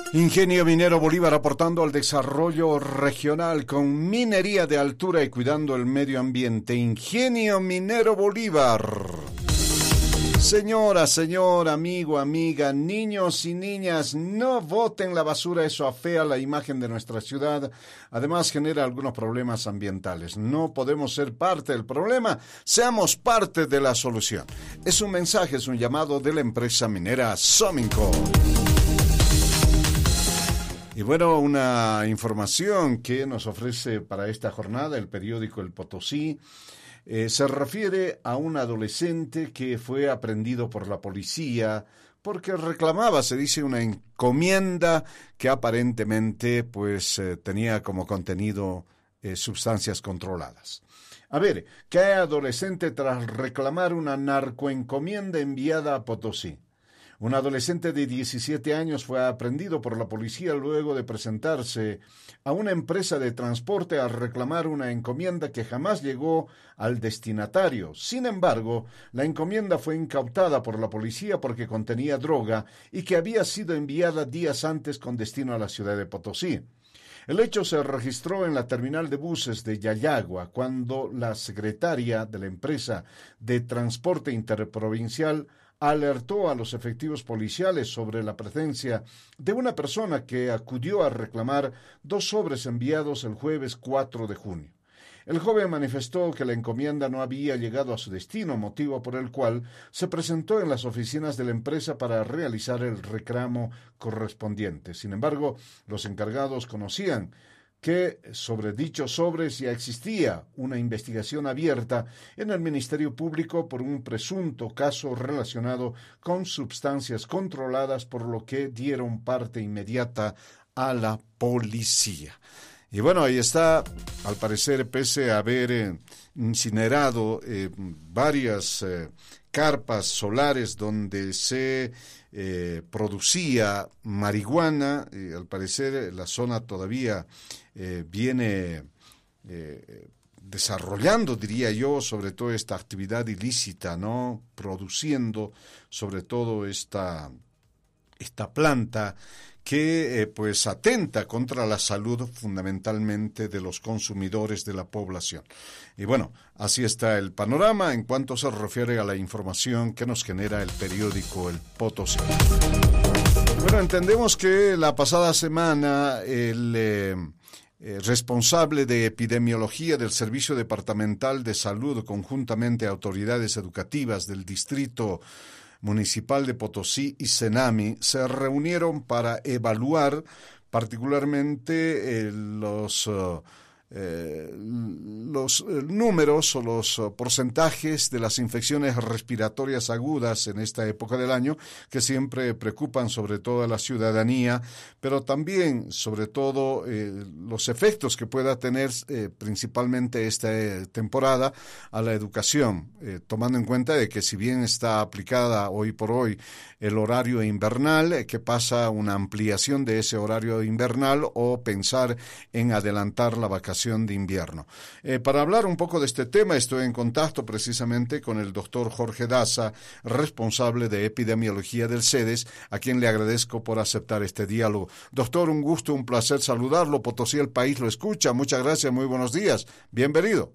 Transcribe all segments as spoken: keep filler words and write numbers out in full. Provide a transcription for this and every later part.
Ingenio Minero Bolívar aportando al desarrollo regional con minería de altura y cuidando el medio ambiente. Ingenio Minero Bolívar. Señora, señor, amigo, amiga, niños y niñas, no boten la basura, eso afea la imagen de nuestra ciudad. Además genera algunos problemas ambientales. No podemos ser parte del problema, seamos parte de la solución. Es un mensaje, es un llamado de la empresa minera Sominco. Y bueno, una información que nos ofrece para esta jornada el periódico El Potosí eh, se refiere a un adolescente que fue aprehendido por la policía porque reclamaba, se dice, una encomienda que aparentemente pues eh, tenía como contenido eh, sustancias controladas. A ver, ¿qué adolescente tras reclamar una narcoencomienda enviada a Potosí? Un adolescente de diecisiete años fue aprehendido por la policía luego de presentarse a una empresa de transporte a reclamar una encomienda que jamás llegó al destinatario. Sin embargo, la encomienda fue incautada por la policía porque contenía droga y que había sido enviada días antes con destino a la ciudad de Potosí. El hecho se registró en la terminal de buses de Yayagua, cuando la secretaria de la empresa de transporte interprovincial alertó a los efectivos policiales sobre la presencia de una persona que acudió a reclamar dos sobres enviados el jueves cuatro de junio. El joven manifestó que la encomienda no había llegado a su destino, motivo por el cual se presentó en las oficinas de la empresa para realizar el reclamo correspondiente. Sin embargo, los encargados conocían que sobre dichos sobres ya existía una investigación abierta en el Ministerio Público por un presunto caso relacionado con sustancias controladas, por lo que dieron parte inmediata a la policía. Y bueno, ahí está, al parecer, pese a haber eh, incinerado eh, varias eh, carpas solares donde se eh, producía marihuana, y al parecer la zona todavía eh, viene eh, desarrollando, diría yo, sobre todo esta actividad ilícita, ¿no? Produciendo sobre todo esta, esta planta que eh, pues atenta contra la salud fundamentalmente de los consumidores de la población. Y bueno, así está el panorama en cuanto se refiere a la información que nos genera el periódico El Potosí. Bueno, entendemos que la pasada semana el eh, eh, responsable de epidemiología del Servicio Departamental de Salud, conjuntamente a autoridades educativas del distrito municipal de Potosí y Senami, se reunieron para evaluar particularmente eh, los, uh, eh, los números o los uh, porcentajes de las infecciones respiratorias agudas en esta época del año, que siempre preocupan sobre todo a la ciudadanía, pero también sobre todo eh, los efectos que pueda tener eh, principalmente esta eh, temporada a la educación, eh, tomando en cuenta de que si bien está aplicada hoy por hoy el horario invernal, eh, que pasa una ampliación de ese horario invernal o pensar en adelantar la vacación de invierno. Eh, para hablar un poco de este tema estoy en contacto precisamente con el doctor Jorge Daza, responsable de epidemiología del CEDES, a quien le agradezco por aceptar este diálogo. Doctor, un gusto, un placer saludarlo. Potosí, el país lo escucha. Muchas gracias, muy buenos días. Bienvenido.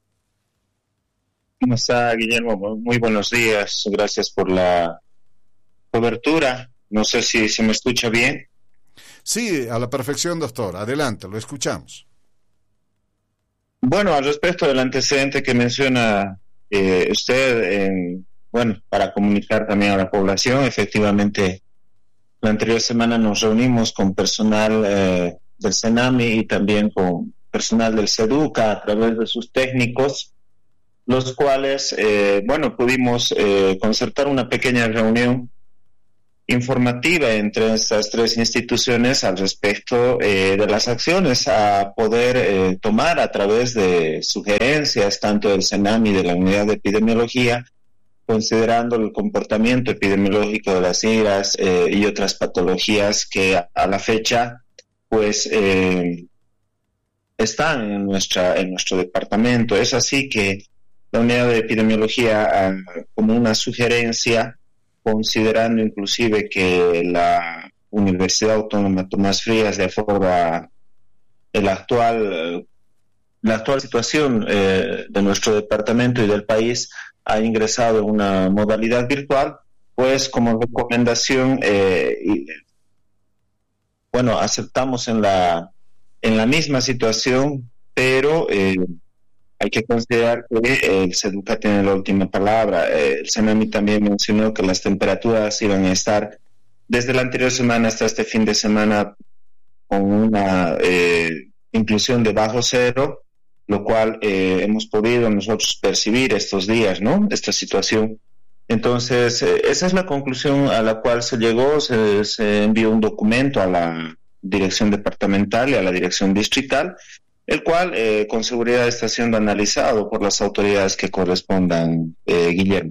¿Cómo está, Guillermo? Muy buenos días. Gracias por la cobertura. No sé si se me escucha bien. Sí, a la perfección, doctor. Adelante, lo escuchamos. Bueno, al respecto del antecedente que menciona eh, usted, eh, bueno, para comunicar también a la población, efectivamente, la anterior semana nos reunimos con personal eh, del Senami y también con personal del SEDUCA a través de sus técnicos, los cuales, eh, bueno, pudimos eh, concertar una pequeña reunión informativa entre estas tres instituciones al respecto eh, de las acciones a poder eh, tomar a través de sugerencias tanto del Senami y de la Unidad de Epidemiología, considerando el comportamiento epidemiológico de las iras eh, y otras patologías que a, a la fecha pues eh, están en nuestra en nuestro departamento. Es así que la Unidad de Epidemiología, eh, como una sugerencia, considerando inclusive que la Universidad Autónoma Tomás Frías, de acuerdo a el actual, la actual situación eh, de nuestro departamento y del país, ha ingresado en una modalidad virtual, pues como recomendación, eh, y, bueno, aceptamos en la, en la misma situación, pero eh, hay que considerar que el SEDUCA tiene la última palabra. Eh, el SENAMI también mencionó que las temperaturas iban a estar desde la anterior semana hasta este fin de semana con una eh, inclusión de bajo cero, lo cual eh, hemos podido nosotros percibir estos días, ¿no? Esta situación. Entonces, eh, esa es la conclusión a la cual se llegó. Se, se envió un documento a la dirección departamental y a la dirección distrital, el cual eh, con seguridad está siendo analizado por las autoridades que correspondan, eh, Guillermo.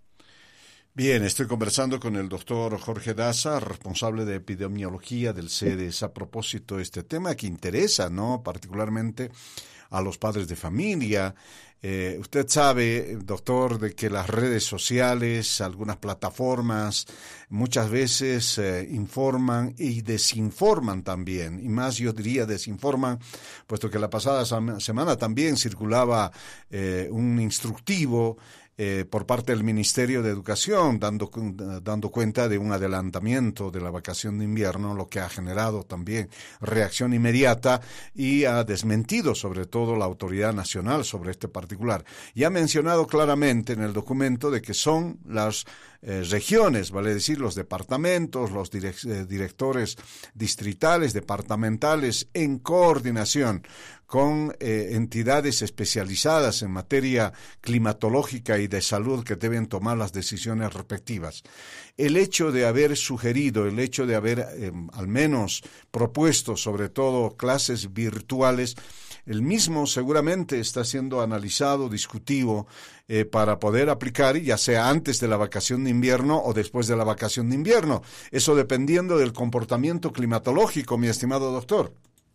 Bien, estoy conversando con el doctor Jorge Daza, responsable de epidemiología del CEDES, a propósito de este tema que interesa, ¿no?, particularmente a los padres de familia. Eh, usted sabe, doctor, de que las redes sociales, algunas plataformas, muchas veces eh, informan y desinforman también, y más yo diría desinforman, puesto que la pasada semana también circulaba eh, un instructivo Eh, por parte del Ministerio de Educación, dando, dando cuenta de un adelantamiento de la vacación de invierno, lo que ha generado también reacción inmediata y ha desmentido sobre todo la autoridad nacional sobre este particular. Y ha mencionado claramente en el documento de que son las eh, regiones, vale decir, los departamentos, los direct, eh, directores distritales, departamentales, en coordinación con eh, entidades especializadas en materia climatológica y de salud que deben tomar las decisiones respectivas. El hecho de haber sugerido, el hecho de haber eh, al menos propuesto sobre todo clases virtuales, el mismo seguramente está siendo analizado, discutido eh, para poder aplicar, ya sea antes de la vacación de invierno o después de la vacación de invierno. Eso dependiendo del comportamiento climatológico, mi estimado doctor.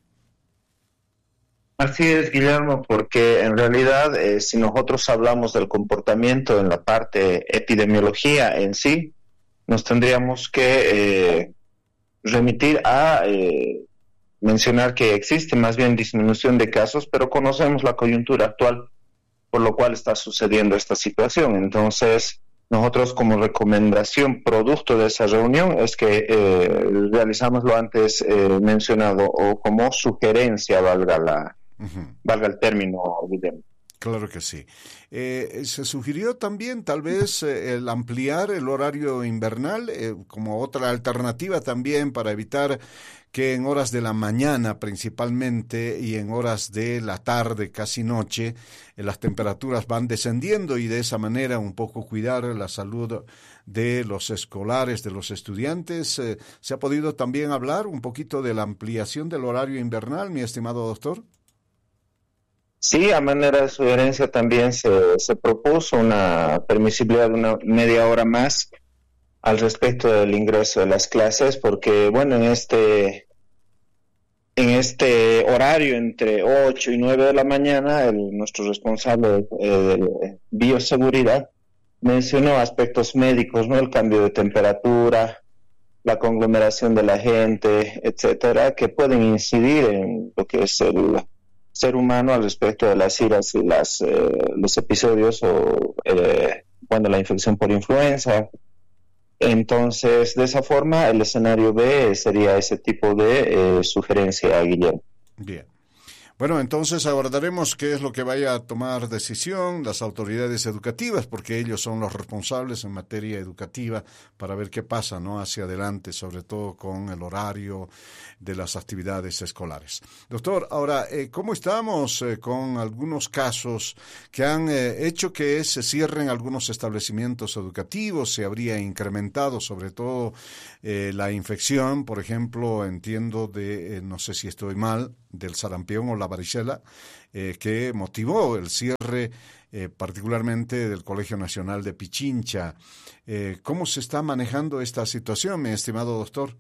Así es, Guillermo, porque en realidad eh, si nosotros hablamos del comportamiento en la parte epidemiología en sí, nos tendríamos que eh, remitir a eh, mencionar que existe más bien disminución de casos, pero conocemos la coyuntura actual, por lo cual está sucediendo esta situación. Entonces, nosotros como recomendación producto de esa reunión es que eh, realizamos lo antes eh, mencionado, o como sugerencia, valga la Uh-huh. valga el término, Guillermo. Claro que sí. Eh, se sugirió también tal vez eh, el ampliar el horario invernal eh, como otra alternativa también para evitar que en horas de la mañana principalmente y en horas de la tarde, casi noche, eh, las temperaturas van descendiendo y de esa manera un poco cuidar la salud de los escolares, de los estudiantes. Eh, ¿Se ha podido también hablar un poquito de la ampliación del horario invernal, mi estimado doctor? Sí, a manera de sugerencia también se, se propuso una permisibilidad de una media hora más al respecto del ingreso de las clases, porque bueno, en este en este horario entre ocho y nueve de la mañana, el, nuestro responsable eh, de bioseguridad mencionó aspectos médicos, ¿no? El cambio de temperatura, la conglomeración de la gente, etcétera, que pueden incidir en lo que es el ser humano al respecto de las iras y las, eh, los episodios o eh, cuando la infección por influenza. Entonces, de esa forma, el escenario B sería ese tipo de eh, sugerencia, Guillermo. Bien. Bueno, entonces aguardaremos qué es lo que vaya a tomar decisión las autoridades educativas, porque ellos son los responsables en materia educativa para ver qué pasa, ¿no?, hacia adelante, sobre todo con el horario de las actividades escolares. Doctor, ahora, eh, ¿cómo estamos eh, con algunos casos que han eh, hecho que se cierren algunos establecimientos educativos? Se habría incrementado sobre todo eh, la infección, por ejemplo, entiendo de, eh, no sé si estoy mal, del sarampión o la varicela, eh, que motivó el cierre eh, particularmente del Colegio Nacional de Pichincha. Eh, ¿Cómo se está manejando esta situación, mi estimado doctor?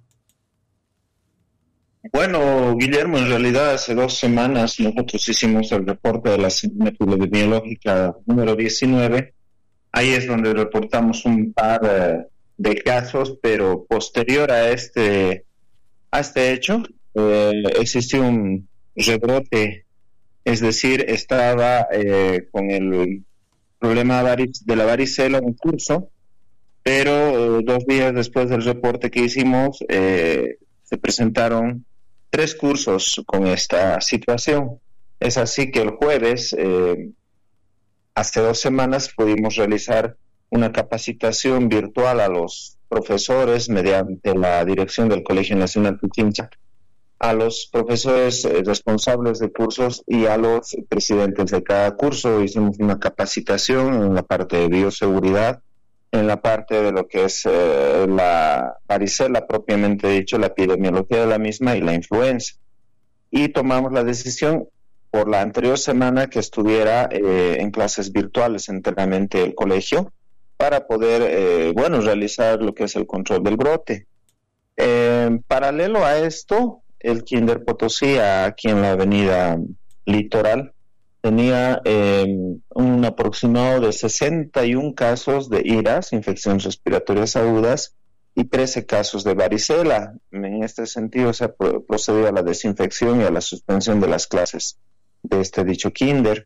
Bueno, Guillermo, en realidad hace dos semanas nosotros hicimos el reporte de la semana epidemiológica número diecinueve. Ahí es donde reportamos un par eh, de casos, pero posterior a este a este hecho. Eh, existió un rebrote, es decir, estaba eh, con el problema de la varicela en curso, pero eh, dos días después del reporte que hicimos, eh, se presentaron tres cursos con esta situación. Es así que el jueves, eh, hace dos semanas, pudimos realizar una capacitación virtual a los profesores mediante la dirección del Colegio Nacional Pichincha, a los profesores eh, responsables de cursos y a los presidentes de cada curso. Hicimos una capacitación en la parte de bioseguridad, en la parte de lo que es eh, la varicela propiamente dicho, la epidemiología de la misma y la influenza. Y tomamos la decisión por la anterior semana que estuviera eh, en clases virtuales enteramente el colegio para poder, eh, bueno, realizar lo que es el control del brote. Eh, paralelo a esto, el Kinder Potosí, aquí en la avenida Litoral, tenía eh, un aproximado de sesenta y un casos de I R A S, infecciones respiratorias agudas, y trece casos de varicela. En este sentido se ha procedido a la desinfección y a la suspensión de las clases de este dicho kinder.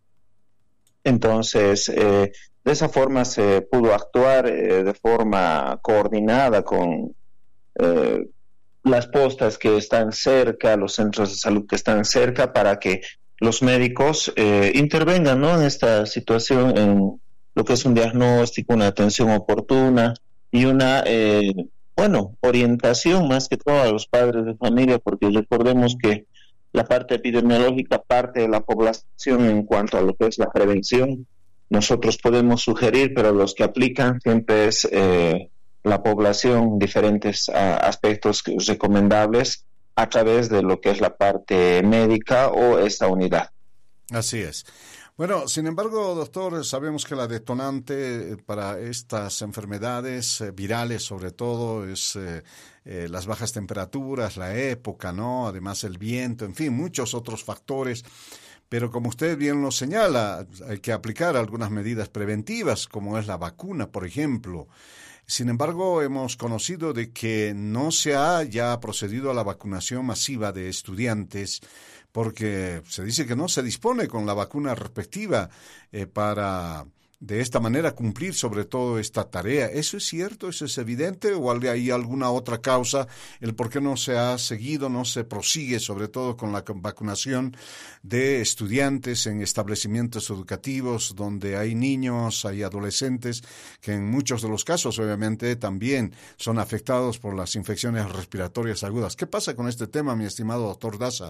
Entonces, eh, de esa forma se pudo actuar eh, de forma coordinada con eh, las postas que están cerca, los centros de salud que están cerca, para que los médicos eh, intervengan, ¿no?, en esta situación, en lo que es un diagnóstico, una atención oportuna y una, eh, bueno, orientación más que todo a los padres de familia, porque recordemos que la parte epidemiológica parte de la población en cuanto a lo que es la prevención. Nosotros podemos sugerir, pero los que aplican siempre es eh, la población, diferentes uh, aspectos recomendables a través de lo que es la parte médica o esta unidad. Así es. Bueno, sin embargo, doctor, sabemos que la detonante para estas enfermedades eh, virales, sobre todo, es eh, eh, las bajas temperaturas, la época, ¿no? Además el viento, en fin, muchos otros factores. Pero como usted bien lo señala, hay que aplicar algunas medidas preventivas, como es la vacuna, por ejemplo. Sin embargo, hemos conocido de que no se ha ya procedido a la vacunación masiva de estudiantes, porque se dice que no se dispone con la vacuna respectiva eh, para de esta manera cumplir sobre todo esta tarea. ¿Eso es cierto? ¿Eso es evidente? ¿O hay alguna otra causa el por qué no se ha seguido, no se prosigue sobre todo con la vacunación de estudiantes en establecimientos educativos donde hay niños, hay adolescentes que en muchos de los casos obviamente también son afectados por las infecciones respiratorias agudas? ¿Qué pasa con este tema, mi estimado doctor Daza?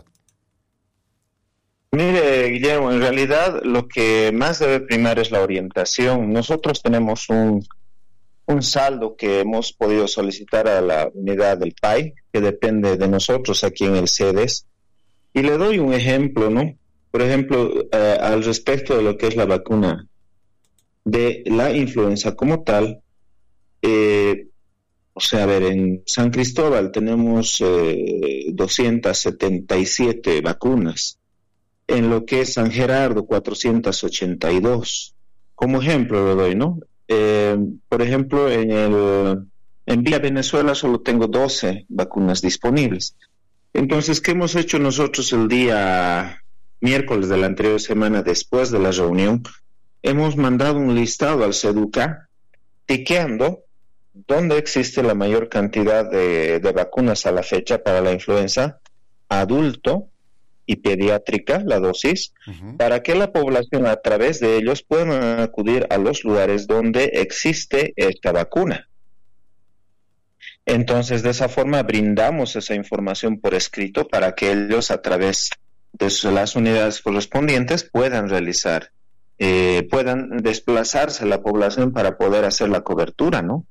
Mire, Guillermo, en realidad lo que más debe primar es la orientación. Nosotros tenemos un, un saldo que hemos podido solicitar a la unidad del P A I, que depende de nosotros aquí en el CEDES. Y le doy un ejemplo, ¿no? Por ejemplo, eh, al respecto de lo que es la vacuna de la influenza como tal, eh, o sea, a ver, en San Cristóbal tenemos eh, doscientas setenta y siete vacunas. En lo que es San Gerardo, cuatrocientas ochenta y dos. Como ejemplo lo doy, ¿no? Eh, por ejemplo, en el en Villa Venezuela solo tengo doce vacunas disponibles. Entonces, ¿qué hemos hecho nosotros el día miércoles de la anterior semana, después de la reunión? Hemos mandado un listado al SEDUCA, tiqueando dónde existe la mayor cantidad de, de vacunas a la fecha para la influenza adulto y pediátrica, la dosis, uh-huh, para que la población a través de ellos puedan acudir a los lugares donde existe esta vacuna. Entonces, de esa forma brindamos esa información por escrito para que ellos a través de las unidades correspondientes puedan realizar, eh, puedan desplazarse la población para poder hacer la cobertura, ¿no?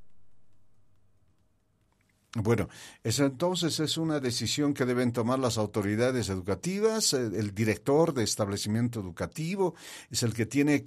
Bueno, eso entonces es una decisión que deben tomar las autoridades educativas. El director de establecimiento educativo es el que tiene